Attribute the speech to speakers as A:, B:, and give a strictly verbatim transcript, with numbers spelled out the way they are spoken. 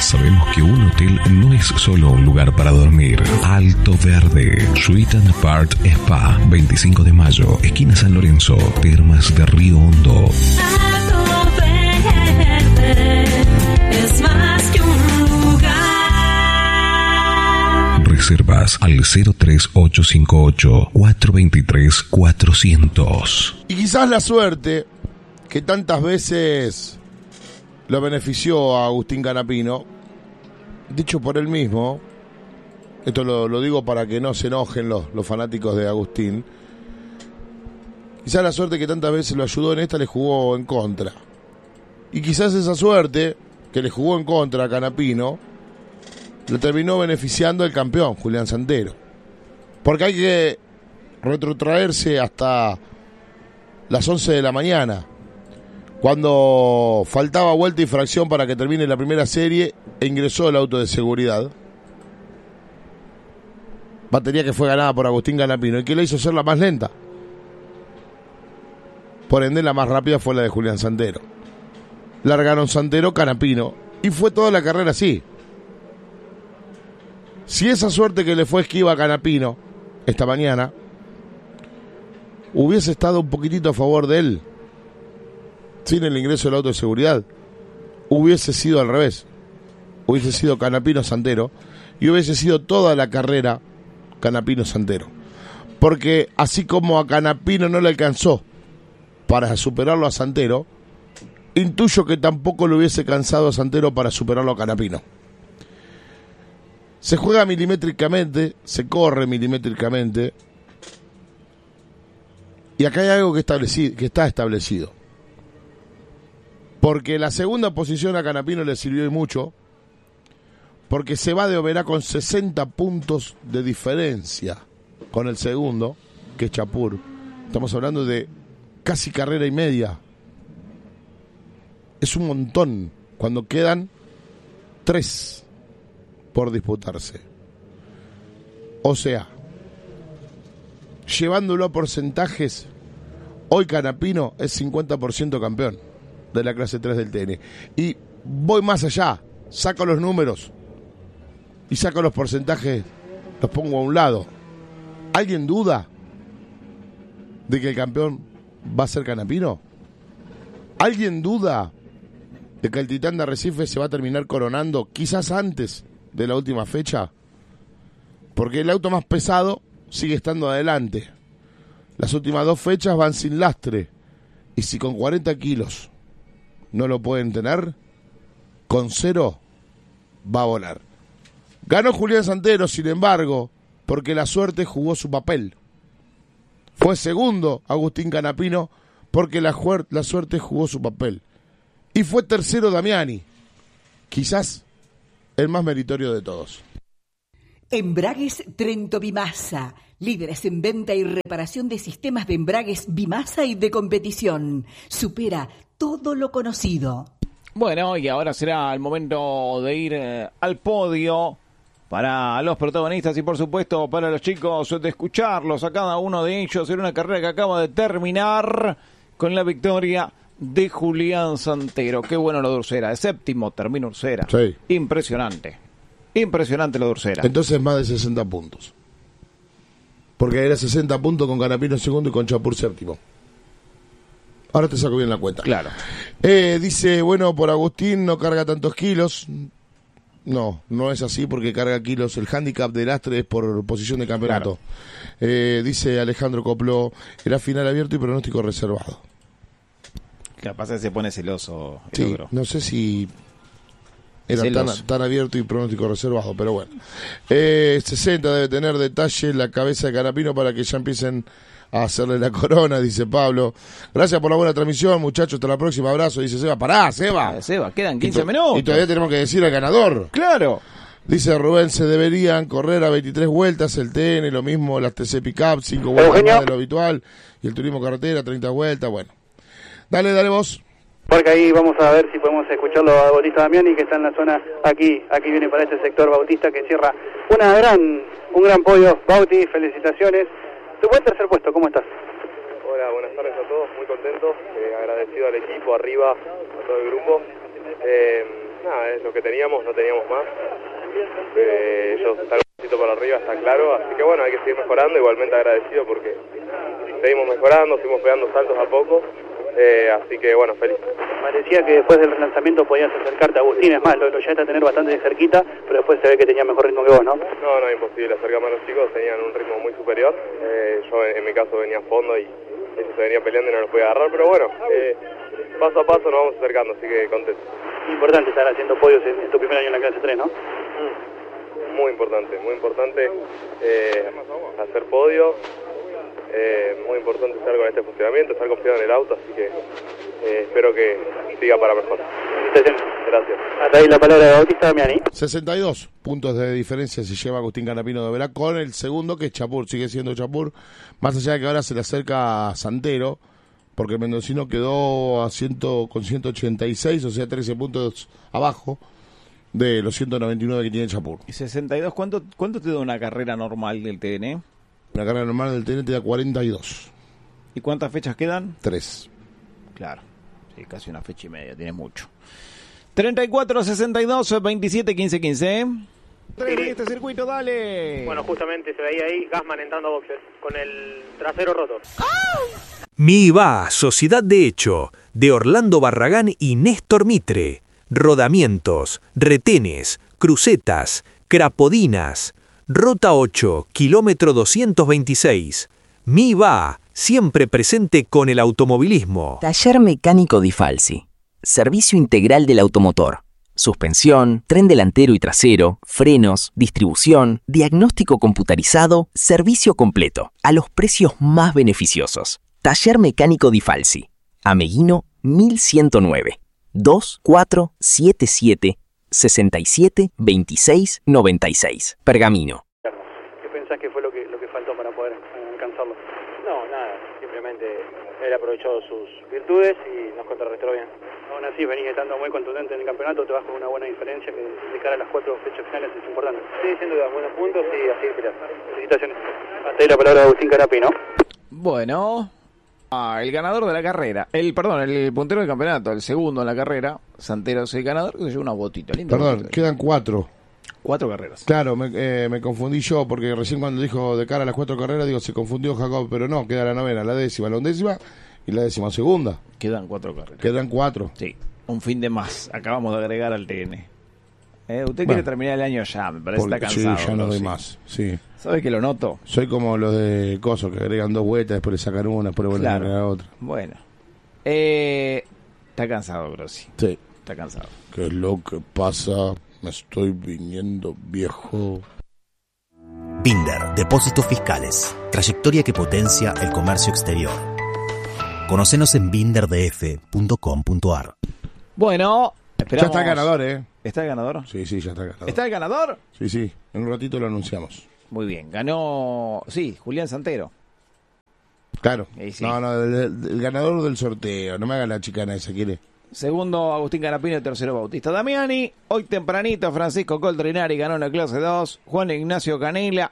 A: Sabemos que un hotel no es solo un lugar para dormir. Alto Verde, Suite and Apart Spa, veinticinco de mayo, esquina San Lorenzo, Termas de Río Hondo.
B: Alto Verde es más que un lugar.
A: Reservas al cero tres ocho cinco ocho, cuatro dos tres, cuatrocientos.
C: Y quizás la suerte que tantas veces lo benefició a Agustín Canapino, dicho por él mismo, esto lo, lo digo para que no se enojen los, los fanáticos de Agustín, quizás la suerte que tantas veces lo ayudó en esta le jugó en contra. Y quizás esa suerte que le jugó en contra a Canapino lo terminó beneficiando el campeón, Julián Santero. Porque hay que retrotraerse hasta las once de la mañana, cuando faltaba vuelta y fracción para que termine la primera serie e ingresó el auto de seguridad. Batería que fue ganada por Agustín Canapino y que le hizo ser la más lenta. Por ende, la más rápida fue la de Julián Santero. Largaron Santero, Canapino y fue toda la carrera así. Si esa suerte que le fue esquiva a Canapino esta mañana hubiese estado un poquitito a favor de él, sin el ingreso del auto de seguridad, hubiese sido al revés. Hubiese sido Canapino-Santero y hubiese sido toda la carrera Canapino-Santero. Porque así como a Canapino no le alcanzó para superarlo a Santero, intuyo que tampoco le hubiese cansado a Santero para superarlo a Canapino. Se juega milimétricamente, se corre milimétricamente, y acá hay algo que, establecido, que está establecido. Porque la segunda posición a Canapino le sirvió y mucho, porque se va de Oberá con sesenta puntos de diferencia con el segundo, que es Chapur. Estamos hablando de casi carrera y media. Es un montón cuando quedan tres por disputarse. O sea, llevándolo a porcentajes, hoy Canapino es cincuenta por ciento campeón de la clase tres del T N. Y voy más allá, saco los números y saco los porcentajes, los pongo a un lado. ¿Alguien duda de que el campeón va a ser Canapino? ¿Alguien duda de que el Titán de Arrecife se va a terminar coronando quizás antes de la última fecha? Porque el auto más pesado sigue estando adelante. Las últimas dos fechas van sin lastre. Y si con cuarenta kilos no lo pueden tener, con cero va a volar. Ganó Julián Santero, sin embargo, porque la suerte jugó su papel. Fue segundo Agustín Canapino porque la, juer- la suerte jugó su papel. Y fue tercero Damiani, quizás el más meritorio de todos.
D: Embragues Trento Bimasa, líderes en venta y reparación de sistemas de embragues Bimasa y de competición. Supera todo lo conocido.
E: Bueno, y ahora será el momento de ir eh, al podio para los protagonistas y por supuesto para los chicos, de escucharlos a cada uno de ellos en una carrera que acaba de terminar con la victoria de Julián Santero. Qué bueno lo de Ursera, de séptimo termina Ursera.
C: Sí.
E: Impresionante, impresionante lo de Ursera.
C: Entonces más de sesenta puntos. Porque era sesenta puntos con Canapino segundo y con Chapur séptimo. Ahora te saco bien la cuenta.
E: Claro.
C: Eh, dice, bueno, por Agustín no carga tantos kilos. No, no es así porque carga kilos. El hándicap del Astre es por posición de campeonato. Claro. Eh, dice Alejandro Copló, era final abierto y pronóstico reservado.
E: Capaz que se pone celoso.
C: Sí,
E: otro.
C: no sé si era tan, tan abierto y pronóstico reservado, pero bueno. Eh, sesenta debe tener detalle la cabeza de Canapino para que ya empiecen a hacerle la corona, dice Pablo. Gracias por la buena transmisión, muchachos. Hasta la próxima. Abrazo, dice Seba. Pará, Seba.
E: Eh, Seba, quedan quince
C: y to-
E: minutos.
C: Y todavía tenemos que decir al ganador.
E: Claro.
C: Dice Rubén, se deberían correr a veintitrés vueltas el T N, lo mismo las T C Pickup, cinco vueltas
F: Eugenio.
C: más de lo habitual. Y el turismo carretera, treinta vueltas. Bueno. Dale, dale vos.
F: Porque ahí vamos a ver si podemos escucharlo a Bautista Damiani, que está en la zona aquí, aquí viene para este sector Bautista, que cierra una gran, un gran podio. Bauti, felicitaciones. Tu buen tercer puesto, ¿cómo estás?
G: Hola, buenas tardes a todos, muy contento, eh, agradecido al equipo arriba, a todo el grupo. Eh, nada, es lo que teníamos, no teníamos más. Eh, ellos están un poquito por arriba, está claro, así que bueno, hay que seguir mejorando, igualmente agradecido porque seguimos mejorando, seguimos pegando saltos a poco, eh, así que bueno, feliz.
F: Parecía que después del relanzamiento podías acercarte a Agustín, es más, lo, lo llegaste a tener bastante de cerquita, pero después se ve que tenía mejor ritmo que vos, ¿no?
G: No, no, imposible, acercarme a los chicos, tenían un ritmo muy superior, eh, yo en, en mi caso venía a fondo y ellos se venían peleando y no los podía agarrar, pero bueno, eh, paso a paso nos vamos acercando, así que contento.
F: Importante estar haciendo podios en, en tu primer año en la clase tres, ¿no?
G: Mm, muy importante, muy importante eh, hacer podio, eh, muy importante estar con este funcionamiento, estar confiado en el auto, así que eh, espero que siga para mejor. Gracias.
F: Hasta ahí la palabra de Bautista Damiani.
C: sesenta y dos puntos de diferencia se lleva Agustín Canapino de Verá con el segundo, que es Chapur, sigue siendo Chapur, más allá de que ahora se le acerca a Santero, porque el mendocino quedó a ciento, con ciento ochenta y seis, o sea, trece puntos abajo de los ciento noventa y nueve que tiene Chapur.
E: ¿Y sesenta y dos? ¿Cuánto, cuánto te da una carrera normal del T N?
C: Una carrera normal del T N te da cuarenta y dos.
E: ¿Y cuántas fechas quedan?
C: Tres.
E: Claro, sí, casi una fecha y media, tiene mucho. treinta y cuatro, sesenta y dos, veintisiete, quince, quince, ¿eh? Tres en este circuito, dale.
H: Bueno, justamente se veía ahí Gassman entrando a boxes con el trasero roto.
I: MIVA, Sociedad de Hecho, de Orlando Barragán y Néstor Mitre. Rodamientos, retenes, crucetas, crapodinas. Rota ocho, kilómetro doscientos veintiséis. MIVA, siempre presente con el automovilismo.
J: Taller Mecánico Di Falsi. Servicio integral del automotor. Suspensión, tren delantero y trasero, frenos, distribución, diagnóstico computarizado, servicio completo, a los precios más beneficiosos. Taller Mecánico Di Falsi. Ameguino mil ciento nueve. dos cuatro siete siete seis siete dos seis nueve seis. Pergamino.
F: ¿Qué pensás que fue lo que, lo que faltó para poder eh, alcanzarlo?
H: No, nada, simplemente él aprovechó sus virtudes y nos contrarrestó bien.
F: Aún así venís estando muy contundente en el campeonato, te vas con una buena diferencia que de cara a las cuatro fechas finales es importante.
H: Sí, sin duda, buenos puntos y así pelear.
F: Felicitaciones. Hasta ahí la palabra de Agustín Canapino.
E: Bueno, ah, el ganador de la carrera, el perdón, el puntero del campeonato, el segundo en la carrera, Santero es el ganador, que se lleva una botita. Linda
C: Perdón,
E: botita.
C: quedan cuatro.
E: Cuatro carreras.
C: Claro, me, eh, me confundí yo, porque recién cuando dijo de cara a las cuatro carreras, digo, se confundió Jacob, pero no, queda la novena, la décima, la undécima y la décima segunda.
E: Quedan cuatro carreras.
C: Quedan cuatro.
E: Sí, un fin de más. Acabamos de agregar al T N. Eh, usted
C: Bueno,
E: quiere terminar el año ya, me parece que está
C: Porque-
E: cansado.
C: Sí, ya no doy
E: sí.
C: más, sí.
E: ¿Sabe que lo noto?
C: Soy como los de Coso, que agregan dos vueltas, después le sacan una, después le vuelven
E: Claro.
C: a agregar otra.
E: Bueno. Eh, está cansado, Grossi.
C: Sí.
E: Está cansado.
C: ¿Qué es lo que pasa? Me estoy viniendo viejo.
K: Binder, Depósitos Fiscales. Trayectoria que potencia el comercio exterior. Conocenos en binder d f punto com punto a r.
E: Bueno, esperamos.
C: Ya está el ganador, ¿eh?
E: ¿Está el ganador?
C: Sí, sí, ya está el ganador.
E: ¿Está el ganador?
C: Sí, sí, en un ratito lo anunciamos.
E: Muy bien, ganó, sí, Julián Santero.
C: Claro.
E: Y sí.
C: No, no, el, el ganador del sorteo. No me haga la chicana esa, ¿quiere?
E: Segundo, Agustín Canapino y tercero, Bautista Damiani. Hoy tempranito, Francisco Coltrinari ganó en la clase dos. Juan Ignacio Canela